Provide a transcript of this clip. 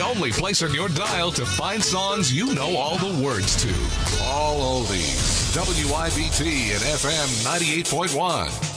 only place on your dial to find songs you know all the words to. All oldies. WIBT and FM 98.1.